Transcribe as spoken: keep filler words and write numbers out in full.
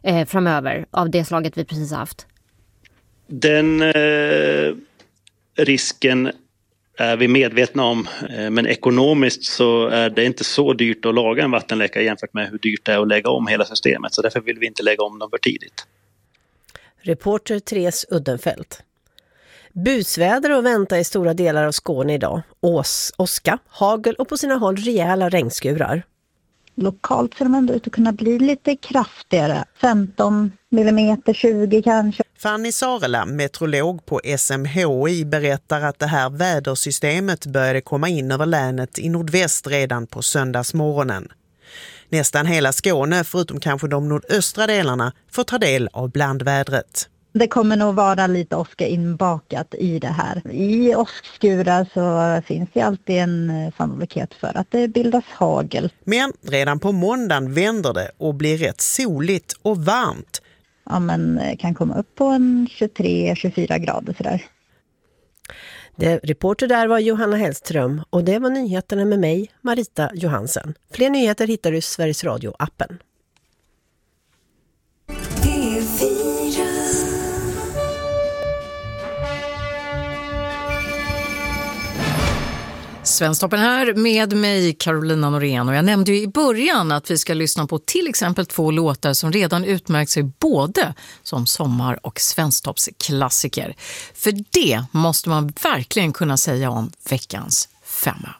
eh, framöver av det slaget vi precis har haft? Den eh, risken är vi medvetna om, eh, men ekonomiskt så är det inte så dyrt att laga en vattenläcka jämfört med hur dyrt det är att lägga om hela systemet. Så därför vill vi inte lägga om dem för tidigt. Reporter Therese Uddenfelt. Busväder att vänta i stora delar av Skåne idag. Ås, åska, hagel och på sina håll rejäla regnskurar. Lokalt ser de ändå ut att kunna bli lite kraftigare. femton millimeter, tjugo kanske. Fanny Sarela, meteorolog på S M H I, berättar att det här vädersystemet började komma in över länet i nordväst redan på söndagsmorgonen. Nästan hela Skåne, förutom kanske de nordöstra delarna, får ta del av blandvädret. Det kommer nog vara lite åska inbakat i det här. I åskskurar så finns det alltid en sannolikhet för att det bildas hagel. Men redan på måndagen vänder det och blir rätt soligt och varmt. Ja, men kan komma upp på en tjugotre till tjugofyra grader sådär. Det reporter där var Johanna Hellström och det var nyheterna med mig, Marita Johansen. Fler nyheter hittar du i Sveriges Radio-appen. Svensktoppen här med mig, Carolina Norén, och jag nämnde ju i början att vi ska lyssna på till exempel två låtar som redan utmärkt sig både som sommar- och svensktoppsklassiker. För det måste man verkligen kunna säga om veckans femma.